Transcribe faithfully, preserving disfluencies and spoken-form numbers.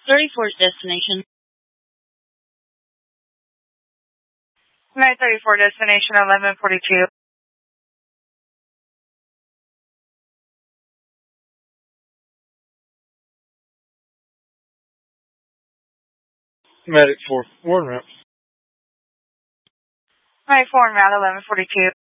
thirty-fourth destination. nine thirty-four destination eleven forty-two. Medic four, four route. nine four route eleven forty-two.